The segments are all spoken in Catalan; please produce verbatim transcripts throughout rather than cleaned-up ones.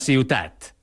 Ciutat.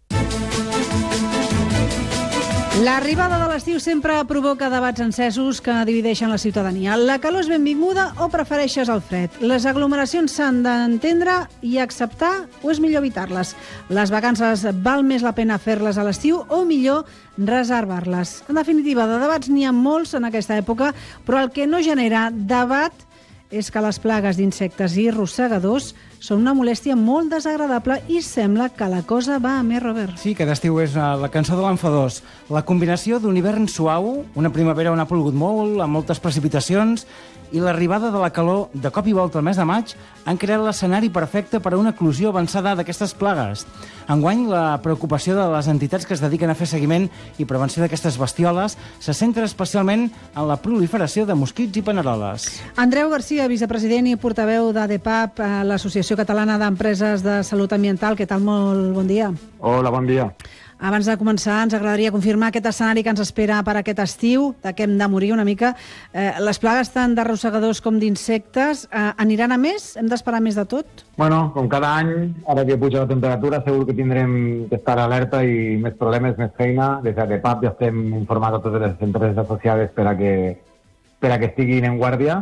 L'arribada de l'estiu sempre provoca debats encesos que divideixen la ciutadania. La calor és benvinguda o prefereixes el fred? Les aglomeracions s'han d'entendre i acceptar o és millor evitar-les? Les vacances val més la pena fer-les a l'estiu o millor reservar-les? En definitiva, de debats n'hi ha molts en aquesta època, però el que no genera debat és que les plagues d'insectes i rosegadors són una molèstia molt desagradable i sembla que la cosa va a més, Robert. Sí, aquest estiu és uh, la cançó de l'enfadós. La combinació d'un hivern suau, una primavera on ha plogut molt, amb moltes precipitacions, i l'arribada de la calor de cop i volta al mes de maig han creat l'escenari perfecte per a una eclosió avançada d'aquestes plagues. Enguany, la preocupació de les entitats que es dediquen a fer seguiment i prevenció d'aquestes bestioles se centra especialment en la proliferació de mosquits i paneroles. Andreu Garcia, vicepresident i portaveu d'ADEPAP, l'Associació Catalana d'Empreses de Salut Ambiental. Què tal? Molt bon dia. Hola, bon dia. Abans de començar, ens agradaria confirmar aquest escenari que ens espera per aquest estiu, de què hem de morir una mica. Eh, les plagues tant de rosegadors com d'insectes eh, aniran a més? Hem d'esperar més de tot? Bueno, com cada any, ara que puja la temperatura, segur que tindrem que estar alerta i més problemes, més feina. Des d'ADEPAP ja estem informant a totes les empreses associades per a que, per a que estiguin en guàrdia.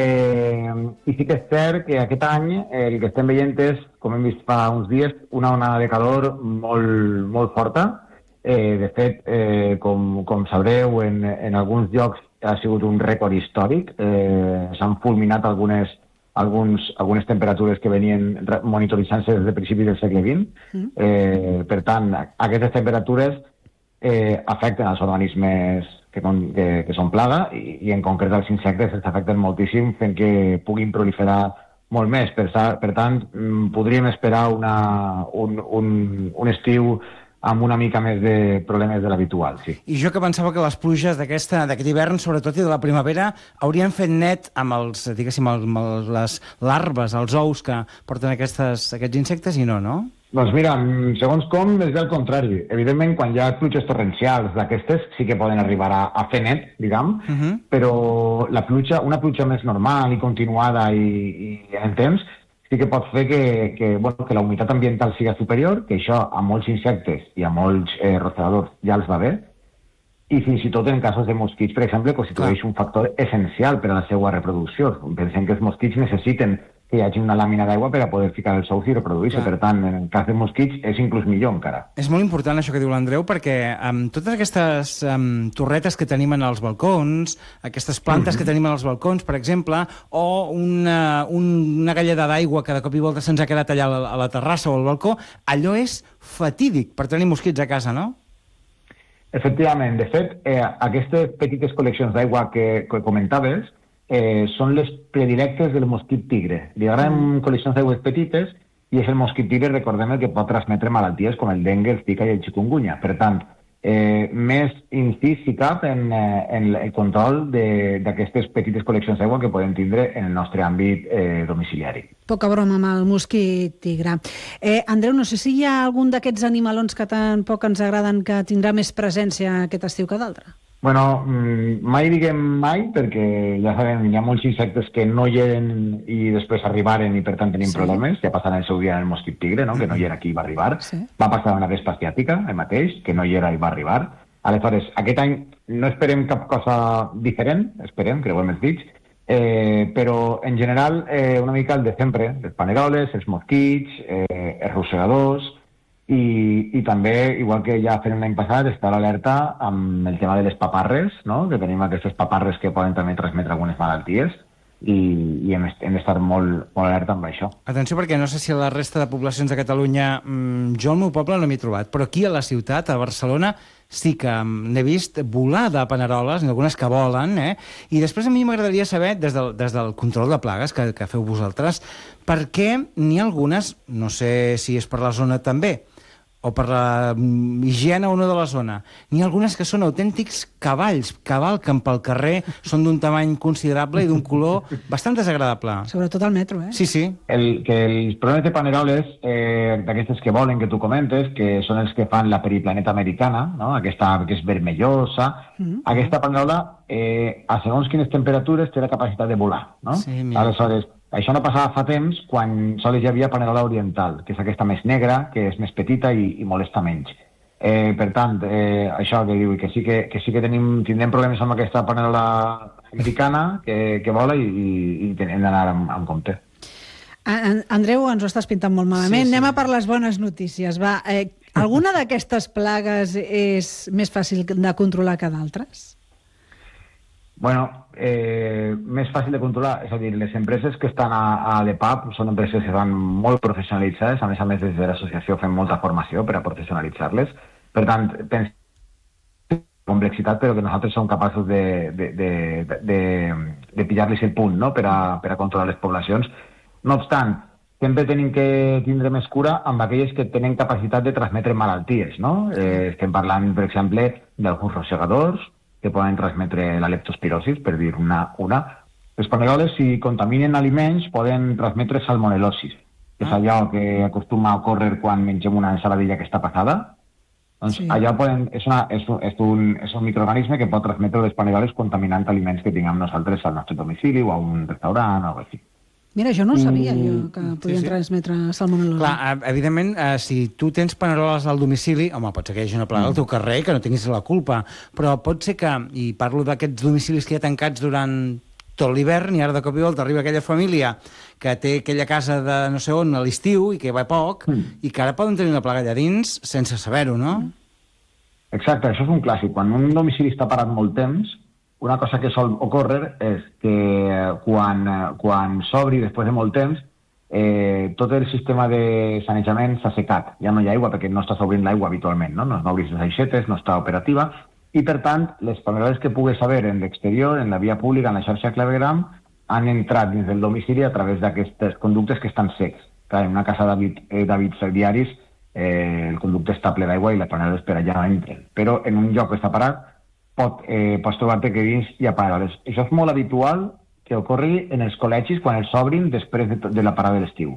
Eh, I sí que és cert que aquest any el que estem veient és, com hem vist fa uns dies, una onada de calor molt, molt forta. Eh, de fet, eh, com, com sabreu, en, en alguns llocs ha sigut un rècord històric. Eh, S'han fulminat algunes, alguns, algunes temperatures que venien monitoritzant-se des de principis del segle vint. Mm. Eh, per tant, aquestes temperatures eh, afecten els organismes que, que, que són plaga i, i en concret els insectes els afecten moltíssim fent que puguin proliferar molt més. Per, per tant, podríem esperar una, un, un, un estiu amb una mica més de problemes de l'habitual, sí. I jo que pensava que les pluges d'aquest hivern, sobretot i de la primavera, haurien fet net amb els, diguéssim, amb les larves, els ous que porten aquestes, aquests insectes i no, no? Doncs mira, segons com, és del contrari. Evidentment, quan hi ha pluges torrencials d'aquestes, sí que poden arribar a, a fer net, diguem, uh -huh. però la pluja, una pluja més normal i continuada i, i en temps, sí que pot fer que, que, bueno, que la humitat ambiental siga superior, que això a molts insectes i a molts eh, rosegadors ja els va bé, i fins i tot en casos de mosquits, per exemple, constitueix un factor essencial per a la seva reproducció. Pensem que els mosquits necessiten que hi hagi una làmina d'aigua per a poder ficar els ous i reproduir-se. Per tant, en el cas de mosquits és inclús millor encara. És molt important això que diu l'Andreu, perquè amb totes aquestes um, torretes que tenim en els balcons, aquestes plantes mm-hmm. que tenim en els balcons, per exemple, o una, una galleda d'aigua que de cop i volta se'ns ha quedat allà a la, a la terrassa o al balcó, allò és fatídic per tenir mosquits a casa, no? Efectivament. De fet, eh, aquestes petites col·leccions d'aigua que, que comentaves Eh, són les predilectes del mosquit tigre. Li agraden mm. col·leccions d'aigües petites i és el mosquit tigre, recordem, el que pot transmetre malalties com el dengue, el zika i el chikungunya. Per tant, eh, més incís i cap en, eh, en el control d'aquestes petites col·leccions d'aigua que podem tindre en el nostre àmbit eh, domiciliari. Poca broma amb el mosquit tigre. Eh, Andreu, no sé si hi ha algun d'aquests animalons que tan poc ens agraden que tindrà més presència aquest estiu que d'altre? Bueno, mai diguem mai, perquè ja sabem, hi ha molts insectes que no hi eren i després arribaren i per tant tenim sí. problemes. Ja passarà el seu dia en el mosquit tigre, no? que no hi era aquí i va arribar. Sí. Va passar una vespa asiàtica, el mateix, que no hi era i va arribar. Aleshores, aquest any no esperem cap cosa diferent, esperem, creuem els dits, eh, però en general eh, una mica el de sempre, les paneroles, els mosquits, eh, els rosegadors. I, i també, igual que ja fem l'any passat, estar alerta amb el tema de les paparres, no? que tenim aquestes paparres que poden també transmetre algunes malalties i, i hem, hem d'estar molt, molt alerta amb això. Atenció, perquè no sé si a la resta de poblacions de Catalunya, mmm, jo al meu poble no m'he trobat, però aquí a la ciutat, a Barcelona, sí que n'he vist volar de paneroles, algunes que volen, eh? I després a mi m'agradaria saber, des del, des del control de plagues que, que feu vosaltres, per què n'hi ha algunes, no sé si és per la zona també, o per la higiene o no de la zona. N'hi ha algunes que són autèntics cavalls, cavalquen pel carrer, són d'un tamany considerable i d'un color bastant desagradable. Sobretot al metro, eh? Sí, sí. El, que els problemes de paneroles, eh, d'aquestes que volen, que tu comentes, que són els que fan la periplaneta americana, no? Aquesta que és vermellosa, mm-hmm. aquesta panerola, eh, a segons quines temperatures, té la capacitat de volar, no? Sí, aleshores, Això no passava fa temps quan sols hi havia panerola oriental, que és aquesta més negra, que és més petita i, i molesta menys. Eh, per tant, eh, això que diu, que sí que, que, sí que tenim, tindrem problemes amb aquesta panerola americana que, que vola i, i, i hem d'anar amb, amb compte. Andreu, ens ho estàs pintant molt malament. Sí, sí. Anem a per les bones notícies. Va, eh, alguna d'aquestes plagues és més fàcil de controlar que d'altres? Bueno, eh, més fàcil de controlar, és a dir, les empreses que estan a, a l'E P A P són empreses que estan molt professionalitzades, a més a més des de l'associació fem molta formació per a professionalitzar-les, per tant, pensem complexitat, però que nosaltres som capaços de, de, de, de, de pillar-los el punt, no?, per a, per a controlar les poblacions. No obstant, sempre tenim que tindre més cura amb aquelles que tenen capacitat de transmetre malalties, no? Eh, estem parlant, per exemple, d'alguns rosegadors, que poden transmetre la leptospirosis, per dir una. una. Les paneroles, si contaminen aliments, poden transmetre salmonel·losis, que és allò que acostuma a ocórrer quan mengem una ensaladilla que està passada. Doncs sí. Allò poden, és, una, és, un, és, un, és un microorganisme que pot transmetre les paneroles contaminant aliments que tinguem nosaltres al nostre domicili o a un restaurant o alguna cosa així. Mira, jo no ho sabia, mm, jo, que podien sí, sí. transmetre salmonel·losi. Clar, evidentment, eh, si tu tens paneroles al domicili, home, pot ser que hi hagi una plaga mm. al teu carrer que no tinguis la culpa, però pot ser que, i parlo d'aquests domicilis que hi ha tancats durant tot l'hivern, i ara de cop i volta arriba aquella família que té aquella casa de no sé on a l'estiu i que va poc, mm. i que ara poden tenir una plaga allà dins sense saber-ho, no? Exacte, això és un clàssic. Quan un domicili està parat molt temps, una cosa que sol ocórrer és que quan, quan s'obri després de molt temps, eh, tot el sistema de sanejament s'ha secat. Ja no hi ha aigua perquè no estàs obrint l'aigua habitualment, no? No obris les aixetes, no està operativa, i per tant, les paneroles que pugues saber en l'exterior, en la via pública, en la xarxa clavegram, han entrat dins del domicili a través d'aquests conductes que estan secs. Clar, en una casa d'hàbits diaris, eh, el conducte està ple d'aigua i les paneroles per allà no entren. Però en un lloc que està parat, Pot, eh, pots trobar-te que dins hi ha paneroles. Això és molt habitual que ocorri en els col·legis quan els obrin després de, de la parada de l'estiu.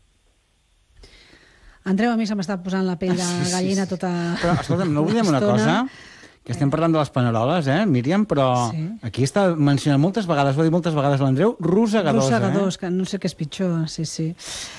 Andreu, a mi se m'està posant la pell de gallina tota... Però, escolta'm, no oblidem una cosa, que estem parlant de les paneroles, eh, Míriam, però sí. Aquí està mencionant moltes vegades, ho ha dit moltes vegades l'Andreu, rosegadors, rosegadors, eh? Que no sé què és pitjor, sí, sí.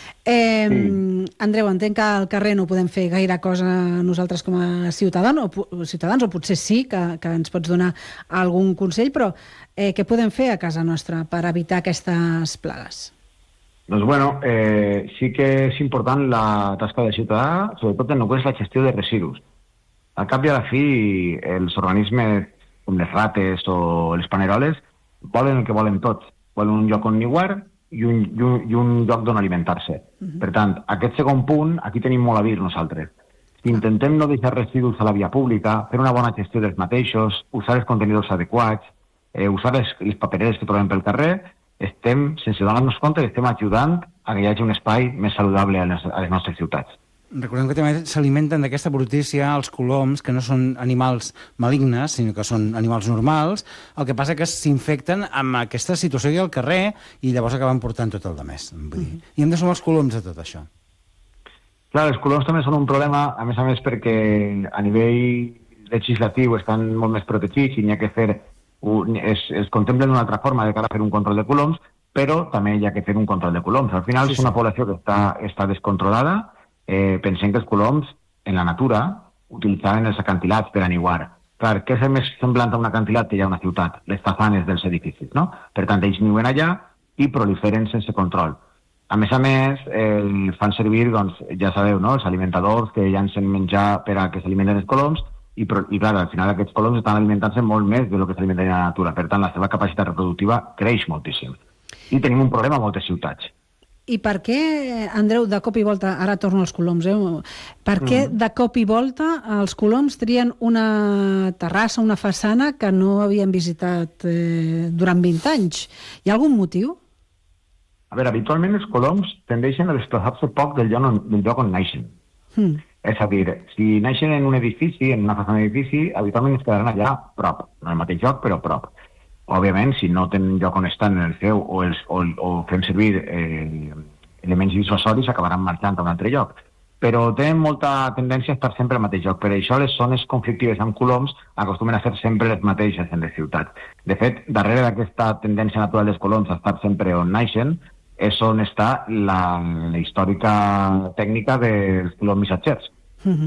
Eh, sí. Andreu, entenc que al carrer no podem fer gaire cosa nosaltres com a ciutadans, o, ciutadans, o potser sí que, que ens pots donar algun consell, però eh, què podem fer a casa nostra per evitar aquestes plagues? Doncs bueno, eh, sí que és important la tasca del ciutadà, sobretot en el que és la gestió de residus. Al cap i a la fi, els organismes com les rates o les paneroles volen el que volen tots. Volen un lloc on niuar i un, i un, i un lloc d'on alimentar-se. Uh-huh. Per tant, aquest segon punt, aquí tenim molt a dir nosaltres. Si intentem no deixar residus a la via pública, fer una bona gestió dels mateixos, usar els contenidors adequats, eh, usar les, les papereres que trobem pel carrer, estem, sense donar-nos compte, estem ajudant a que hi hagi un espai més saludable a les, a les nostres ciutats. Recordem que també s'alimenten d'aquesta brutícia els coloms, que no són animals malignes, sinó que són animals normals. El que passa que s'infecten amb aquesta situació al carrer i llavors acaben portant tot el de més. Vull dir. Mm. I hem de sumar els coloms a tot això. Clar, els coloms també són un problema, a més a més, perquè a nivell legislatiu estan molt més protegits i n'hi ha que fer, un, es, es contemplen d'una altra forma de cara a fer un control de coloms, però també hi ha que fer un control de coloms. Al final sí, és una sí. població que està, està descontrolada. Eh, pensem que els coloms, en la natura, utilitzaven els acantilats per aniuar. Clar, què és més semblant a un acantilat que hi ha una ciutat? Les façanes dels edificis, no? Per tant, ells niuen allà i proliferen sense control. A més a més, eh, fan servir, doncs, ja sabeu, no?, els alimentadors que llancen menjar per a que s'alimenten els coloms i, i clar, al final aquests coloms estan alimentant-se molt més del que s'alimenten a la natura. Per tant, la seva capacitat reproductiva creix moltíssim. I tenim un problema a moltes ciutats. I per què, Andreu, de cop i volta, ara torno als coloms, eh? Per què de cop i volta els coloms trien una terrassa, una façana que no havien visitat eh, durant vint anys? Hi ha algun motiu? A veure, habitualment els coloms tendeixen a desplaçar-se poc del lloc on, del lloc on naixen. Mm. És a dir, si naixen en un edifici, en una façana d'edifici, habitualment es quedaran allà prop, no al mateix lloc, però prop. Òbviament, si no tenen lloc on estan en el seu o, els, o, o fem servir eh, elements dissuasoris, acabaran marxant a un altre lloc. Però tenen molta tendència a estar sempre al mateix lloc. Per això les zones conflictives amb coloms acostumen a ser sempre les mateixes en les ciutats. De fet, darrere d'aquesta tendència natural dels coloms a estar sempre on naixen, és on està la, la històrica tècnica dels pilons missatgers. Uh-huh.